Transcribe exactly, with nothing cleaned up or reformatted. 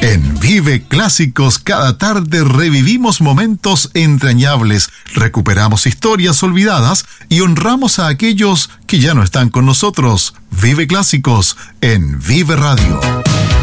En Vive Clásicos, cada tarde revivimos momentos entrañables, recuperamos historias olvidadas y honramos a aquellos que ya no están con nosotros. Vive Clásicos en Vive Radio.